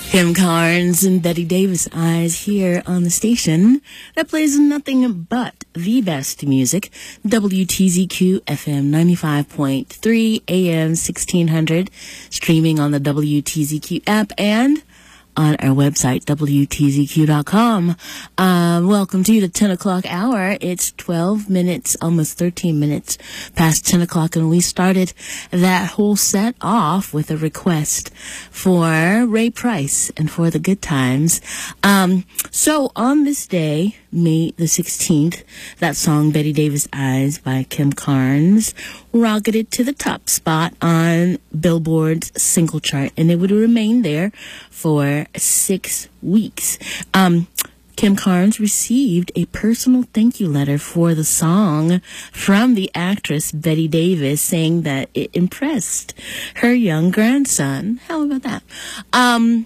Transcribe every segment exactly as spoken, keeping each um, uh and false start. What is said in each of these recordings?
Kim Carnes and Betty Davis Eyes here on the station that plays nothing but the best music. W T Z Q F M ninety-five point three A M sixteen hundred, streaming on the W T Z Q app and on our website, W T Z Q dot com. Uh, welcome to the ten o'clock hour. It's twelve minutes, almost thirteen minutes past ten o'clock, and we started that whole set off with a request for Ray Price and For the Good Times. Um, so on this day, May the sixteenth, that song Betty Davis Eyes by Kim Carnes rocketed to the top spot on Billboard's single chart, and it would remain there for six weeks. Um, Kim Carnes received a personal thank you letter for the song from the actress Betty Davis, saying that it impressed her young grandson. How about that? Um,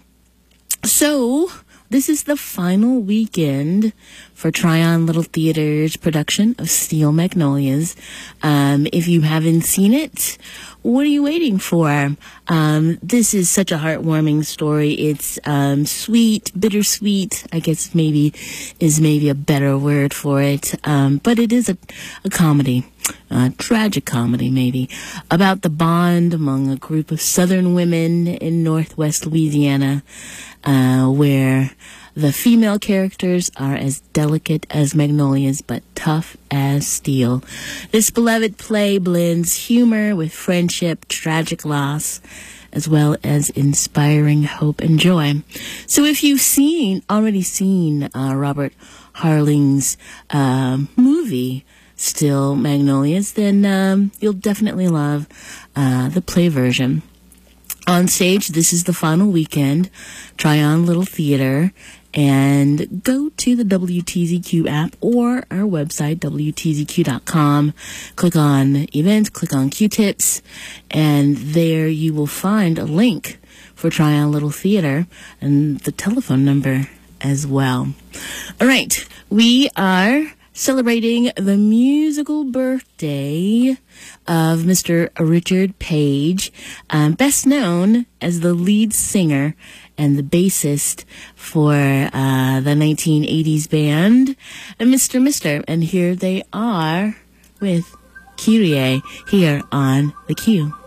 so this is the final weekend for Tryon Little Theater's production of Steel Magnolias. Um, if you haven't seen it, what are you waiting for? Um, this is such a heartwarming story. It's um, sweet, bittersweet, I guess maybe is maybe a better word for it. Um, but it is a, a comedy, a tragic comedy maybe, about the bond among a group of Southern women in Northwest Louisiana, uh, where the female characters are as delicate as magnolias, but tough as steel. This beloved play blends humor with friendship, tragic loss, as well as inspiring hope and joy. So if you've seen, already seen uh, Robert Harling's uh, movie, Steel Magnolias, then um, you'll definitely love uh, the play version. On stage, this is the final weekend, Tryon Little Theater, and go to the W T Z Q app or our website, W T Z Q dot com. Click on events, click on Q-tips, and there you will find a link for Tryon Little Theater and the telephone number as well. All right, we are celebrating the musical birthday of Mister Richard Page, um, best known as the lead singer and the bassist for uh, the nineteen eighties band, Mister Mister. And here they are with Kyrie here on The Q.